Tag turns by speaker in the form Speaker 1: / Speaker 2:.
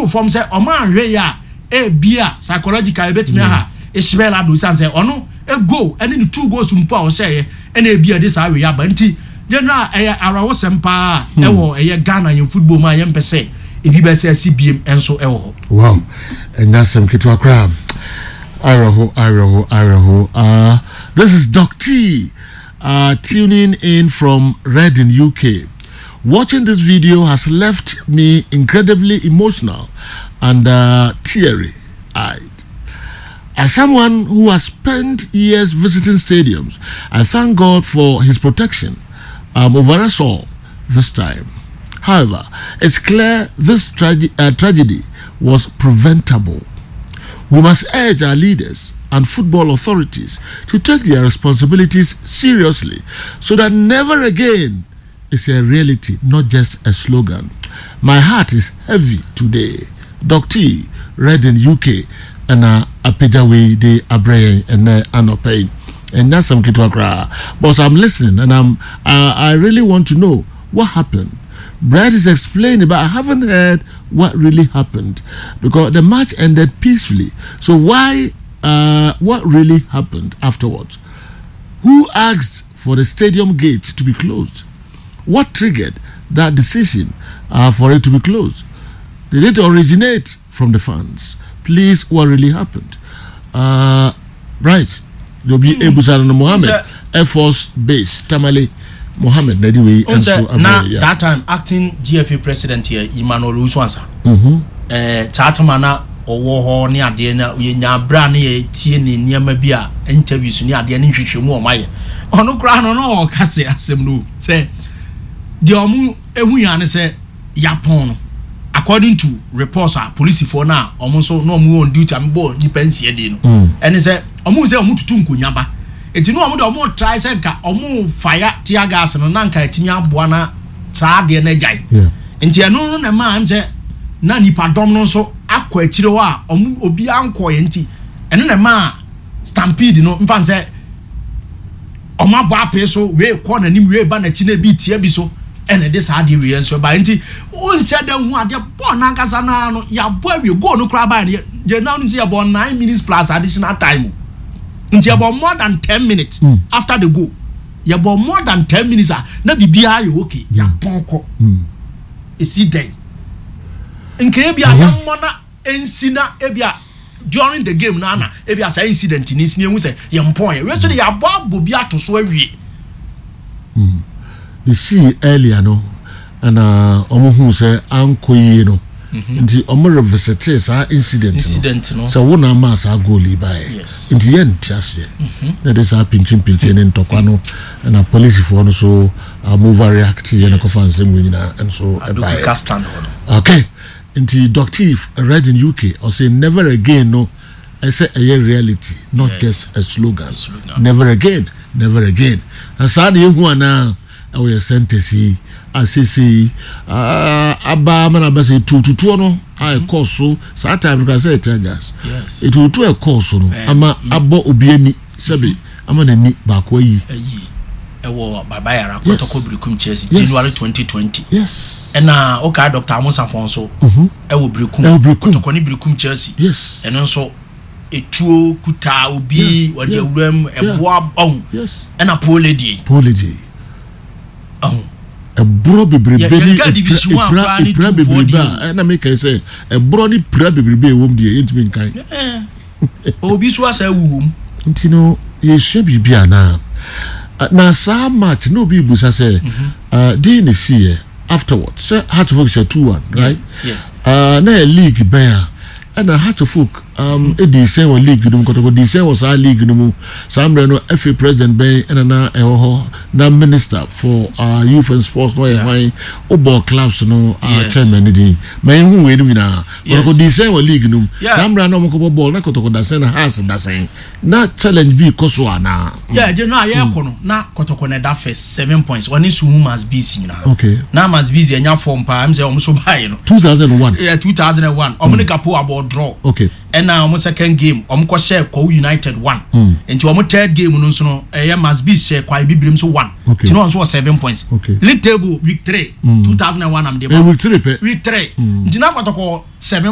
Speaker 1: to form say o man hwe ya e bia psychological betimi ha e shibela do san say ono e go ene ni 2 goals mpo a o say ene e bia this awe ya ba nti general arawo sempa e wo e Ghana yen football ma yen pese e bi be say CBM enso e wo
Speaker 2: wow and that's some kito akra Iraho. This is Doc T tuning in from Reading, UK. Watching this video has left me incredibly emotional and teary-eyed. As someone who has spent years visiting stadiums, I thank God for his protection over us all this time. However, it's clear this tragedy was preventable. We must urge our leaders and football authorities to take their responsibilities seriously so that never again is a reality, not just a slogan. My heart is heavy today. Dr. T, Reading, UK, and Apejawe de Abraham and Anopay. And that's some kitwakra. But I'm listening and I really want to know what happened. Brad is explaining, but I haven't heard what really happened because the match ended peacefully. So why? What really happened afterwards? Who asked for the stadium gate to be closed? What triggered that decision for it to be closed? Did it originate from the fans? Please, what really happened? Right, there'll be Ebu Salano Mohammed, Air Force Base, Tamale. Mohammed Nediwe and so
Speaker 1: that time acting GFA president here Emmanuel Uswansa chatamana owo ho ne ade na yenya bra na ye tie ne niam bia interviews ne ade na hwehwemu o maye ono kra no no kase asem no say the omu ehu ya ne say yapon no according to reports police for na omu so no omu on duty am bo ni pensie de no ene say omu say omu tutu nkonyaba eti no omo de omo try say ka omo fire tear gas no na nka etimi aboa na saa de na jai enti eno na ma am say na nipa dom no so akọ akire wa omo obi anko ye enti eno na ma stampede no mfa say omo aboa pe so we kọ na nim we ba na chi na bi tie bi so ene de saa de we enso ba enti o nse da hu ade bo na nkasa na no ya bo awie go no kra ba je na no say about 9 minutes plus additional time. About more than 10 minutes after the goal. You about more than 10 minutes. Na bibia you okay. Ya ponko. Isi day. Nke ebia ya mona ensina ebia during the game na ebia say incident ni sine hu say ya mpon ya. We so ya abo bi atoso awie.
Speaker 2: The see earlier no and omo hu say ankoyi no. Nti omo revisit sa incident
Speaker 1: no
Speaker 2: so wona ma sa goalie by nti yen tiase na dey sa pinchin ne ntokwa no na police for no so move react yen ko fan sem nyina and so by okay nti Dr. Reading UK or say never again no I say a reality not just a slogan. Never again and sad you hu ana we sentence asisi aba mana base tututu no I course so time you can say gas it will to a course no ama abo obiani sabi ama na ni ba ko yi
Speaker 1: ewo baba yara kotoko Brekum Chelsea January 2020
Speaker 2: yes
Speaker 1: na okay Dr. Amusa Ponso ewo Brekum kotoko ni Brekum Chelsea
Speaker 2: yes
Speaker 1: eno so etuo kuta obi wode awuram eboa on na poledi
Speaker 2: a bro bebrebe na make I say a bro ni bebrebe wom de entimi nkan
Speaker 1: obi so asa wuwum
Speaker 2: ntino ye hwe bibia na sa match no bi busa say dey see afterwards say had to focus 2-1 right na league bear and I had to folk edi say o league dum ko di say was our league dum samre no FA president ben and na minister for youth and sports no why football clubs no chairman di man hu we dum na ko di say o league dum samre no ko ball na ko da say na house da say na challenge bi ko so ana
Speaker 1: je no aye ko no na kotoko na da first 7 points one is who must be seen na
Speaker 2: okay
Speaker 1: na must be enya form pa am say o so buy no
Speaker 2: 2001
Speaker 1: 2001 omunika po about draw
Speaker 2: okay
Speaker 1: and now our second game ko share ko United 1 into our third game no so no must be share kwa biblim so 1 you know so 7 points league table week 3 2001 am dey
Speaker 2: week 3
Speaker 1: into na kotoko 7